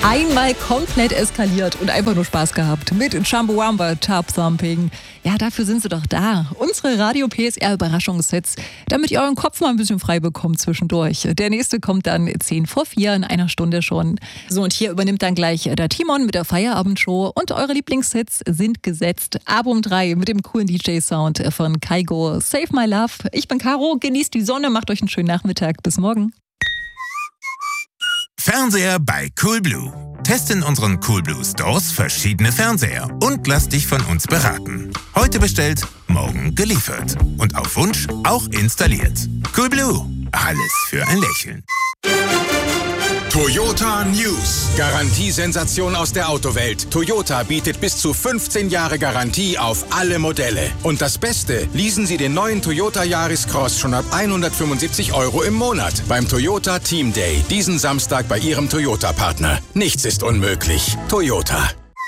Einmal komplett eskaliert und einfach nur Spaß gehabt mit Chumbawamba, Tub Thumping. Ja, dafür sind sie doch da. Unsere Radio PSR Überraschungssets, damit ihr euren Kopf mal ein bisschen frei bekommt zwischendurch. Der nächste kommt dann 3:10 in einer Stunde schon. So, und hier übernimmt dann gleich der Timon mit der Feierabendshow und eure Lieblingssets sind gesetzt. Ab um 3 mit dem coolen DJ-Sound von Kaigo. Save My Love. Ich bin Caro, genießt die Sonne, macht euch einen schönen Nachmittag. Bis morgen. Fernseher bei Coolblue. Teste in unseren Coolblue Stores verschiedene Fernseher und lass dich von uns beraten. Heute bestellt, morgen geliefert. Und auf Wunsch auch installiert. Coolblue. Alles für ein Lächeln. Toyota News. Garantiesensation aus der Autowelt. Toyota bietet bis zu 15 Jahre Garantie auf alle Modelle. Und das Beste, leasen Sie den neuen Toyota Yaris Cross schon ab 175 € im Monat beim Toyota Team Day. Diesen Samstag bei Ihrem Toyota-Partner. Nichts ist unmöglich. Toyota.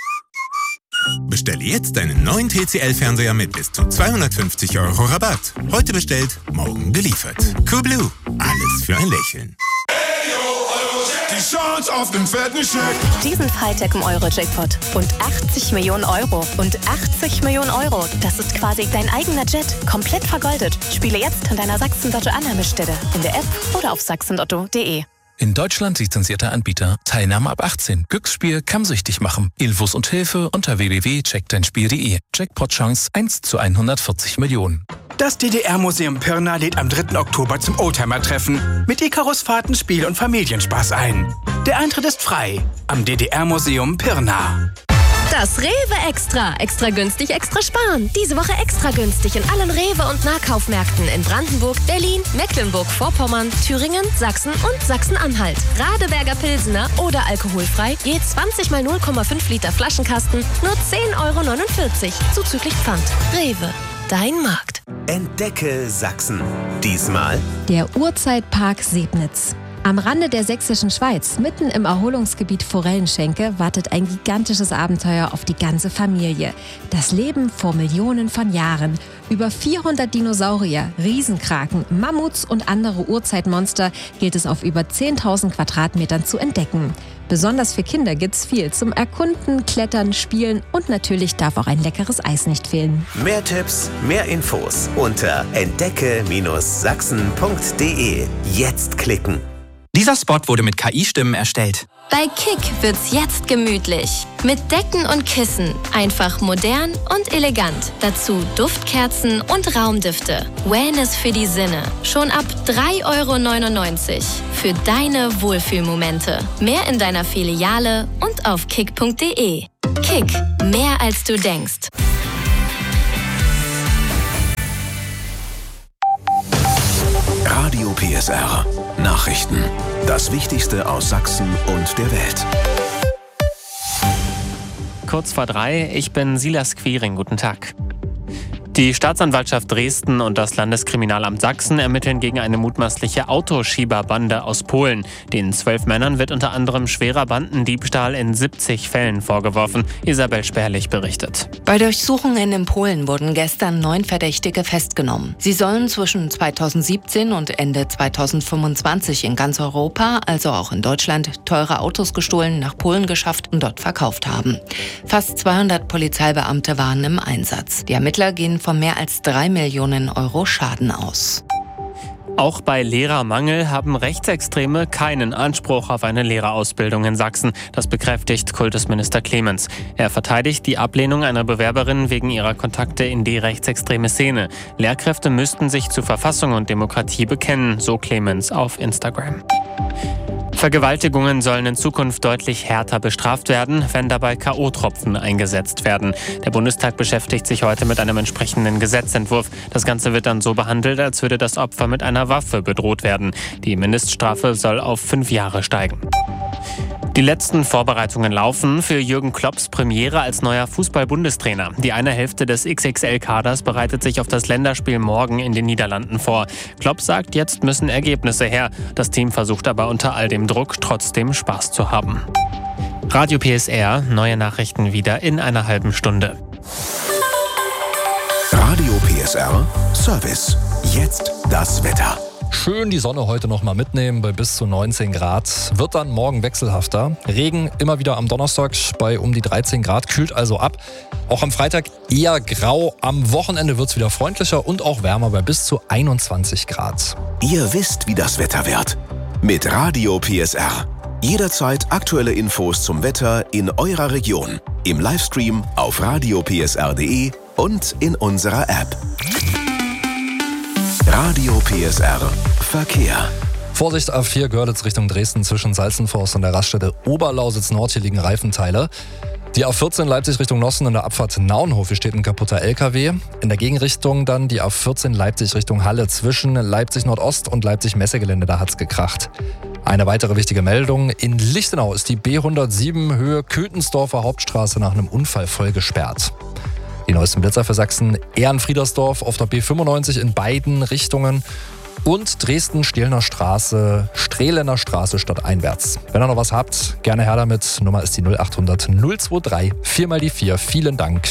Bestelle jetzt deinen neuen TCL-Fernseher mit bis zu 250 € Rabatt. Heute bestellt, morgen geliefert. Coolblue. Alles für ein Lächeln. Die Chance auf den fetten Scheck. Diesen Freitag im Euro-Jackpot. Und 80 Millionen Euro. Und 80 Millionen Euro. Das ist quasi dein eigener Jet. Komplett vergoldet. Spiele jetzt an deiner Sachsen-Lotto-Annahmestelle. In der App oder auf sachsenlotto.de. In Deutschland lizenzierter Anbieter. Teilnahme ab 18. Glücksspiel kann süchtig machen. Infos und Hilfe unter www.checkdeinspiel.de. Jackpot-Chance 1:140 Millionen. Das DDR-Museum Pirna lädt am 3. Oktober zum Oldtimer-Treffen mit Icarus-Fahrten, Spiel- und Familienspaß ein. Der Eintritt ist frei am DDR-Museum Pirna. Das Rewe Extra. Extra günstig, extra sparen. Diese Woche extra günstig in allen Rewe- und Nahkaufmärkten in Brandenburg, Berlin, Mecklenburg-Vorpommern, Thüringen, Sachsen und Sachsen-Anhalt. Radeberger Pilsener oder alkoholfrei, je 20 mal 0,5 Liter Flaschenkasten, nur 10,49 € zuzüglich Pfand. Rewe, dein Markt. Entdecke Sachsen. Diesmal der Urzeitpark Sebnitz. Am Rande der sächsischen Schweiz, mitten im Erholungsgebiet Forellenschenke, wartet ein gigantisches Abenteuer auf die ganze Familie. Das Leben vor Millionen von Jahren. Über 400 Dinosaurier, Riesenkraken, Mammuts und andere Urzeitmonster gilt es auf über 10.000 Quadratmetern zu entdecken. Besonders für Kinder gibt's viel zum Erkunden, Klettern, Spielen und natürlich darf auch ein leckeres Eis nicht fehlen. mehr Tipps, mehr Infos unter entdecke-sachsen.de. Jetzt klicken. Dieser Spot wurde mit KI-Stimmen erstellt. Bei Kick wird's jetzt gemütlich. Mit Decken und Kissen. Einfach modern und elegant. Dazu Duftkerzen und Raumdüfte. Wellness für die Sinne. Schon ab 3,99 € für deine Wohlfühlmomente. Mehr in deiner Filiale und auf kick.de. Kick. Mehr als du denkst. Radio PSR. Nachrichten. Das Wichtigste aus Sachsen und der Welt. Kurz vor 3, ich bin Silas Quiring. Guten Tag. Die Staatsanwaltschaft Dresden und das Landeskriminalamt Sachsen ermitteln gegen eine mutmaßliche Autoschieberbande aus Polen. Den 12 Männern wird unter anderem schwerer Bandendiebstahl in 70 Fällen vorgeworfen. Isabel Sperlich berichtet. Bei Durchsuchungen in Polen wurden gestern 9 Verdächtige festgenommen. Sie sollen zwischen 2017 und Ende 2025 in ganz Europa, also auch in Deutschland, teure Autos gestohlen, nach Polen geschafft und dort verkauft haben. Fast 200 Polizeibeamte waren im Einsatz. Die Ermittler gehen von mehr als 3 Millionen € Schaden aus. Auch bei Lehrermangel haben Rechtsextreme keinen Anspruch auf eine Lehrerausbildung in Sachsen. Das bekräftigt Kultusminister Clemens. Er verteidigt die Ablehnung einer Bewerberin wegen ihrer Kontakte in die rechtsextreme Szene. Lehrkräfte müssten sich zu Verfassung und Demokratie bekennen, so Clemens auf Instagram. Vergewaltigungen sollen in Zukunft deutlich härter bestraft werden, wenn dabei K.O.-Tropfen eingesetzt werden. Der Bundestag beschäftigt sich heute mit einem entsprechenden Gesetzentwurf. Das Ganze wird dann so behandelt, als würde das Opfer mit einer Waffe bedroht werden. Die Mindeststrafe soll auf 5 Jahre steigen. Die letzten Vorbereitungen laufen für Jürgen Klopps Premiere als neuer Fußball-Bundestrainer. Die eine Hälfte des XXL-Kaders bereitet sich auf das Länderspiel morgen in den Niederlanden vor. Klopp sagt, jetzt müssen Ergebnisse her. Das Team versucht aber unter all dem Druck trotzdem Spaß zu haben. Radio PSR, neue Nachrichten wieder in einer halben Stunde. Radio PSR Service. Jetzt das Wetter. Schön die Sonne heute noch mal mitnehmen bei bis zu 19 Grad. Wird dann morgen wechselhafter. Regen immer wieder am Donnerstag bei um die 13 Grad, kühlt also ab. Auch am Freitag eher grau. Am Wochenende wird es wieder freundlicher und auch wärmer bei bis zu 21 Grad. Ihr wisst, wie das Wetter wird. Mit Radio PSR. Jederzeit aktuelle Infos zum Wetter in eurer Region. Im Livestream auf radiopsr.de und in unserer App. Radio PSR Verkehr. Vorsicht, A4 Görlitz Richtung Dresden zwischen Salzenforst und der Raststätte Oberlausitz Nord. Hier liegen Reifenteile. Die A14 Leipzig Richtung Nossen in der Abfahrt Naunhof. Hier steht ein kaputter LKW. In der Gegenrichtung dann die A14 Leipzig Richtung Halle zwischen Leipzig Nordost und Leipzig Messegelände. Da hat's gekracht. Eine weitere wichtige Meldung. In Lichtenau ist die B107 Höhe Köthensdorfer Hauptstraße nach einem Unfall voll gesperrt. Die neuesten Blitzer für Sachsen. Ehrenfriedersdorf auf der B95 in beiden Richtungen. Und Dresden-Stehlener Straße, Strehlener Straße stadteinwärts. Wenn ihr noch was habt, gerne her damit. Nummer ist die 0800 023 4 mal die 4. Vielen Dank.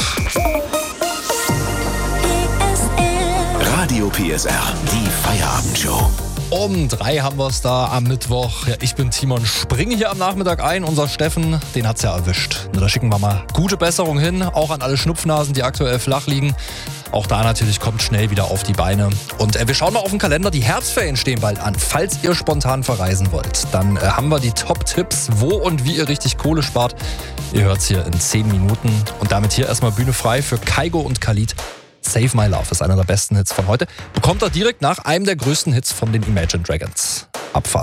Radio PSR, die Feierabendshow. Um 3 haben wir es da am Mittwoch. Ja, ich bin Timon, springe hier am Nachmittag ein. Unser Steffen, den hat's ja erwischt. Da schicken wir mal gute Besserung hin, auch an alle Schnupfnasen, die aktuell flach liegen. Auch da natürlich kommt schnell wieder auf die Beine. Und wir schauen mal auf den Kalender. Die Herbstferien stehen bald an. Falls ihr spontan verreisen wollt, dann haben wir die Top-Tipps, wo und wie ihr richtig Kohle spart. Ihr hört's hier in 10 Minuten. Und damit hier erstmal Bühne frei für Kygo und Khalid. Save My Love ist einer der besten Hits von heute. Bekommt er direkt nach einem der größten Hits von den Imagine Dragons. Abfahrt.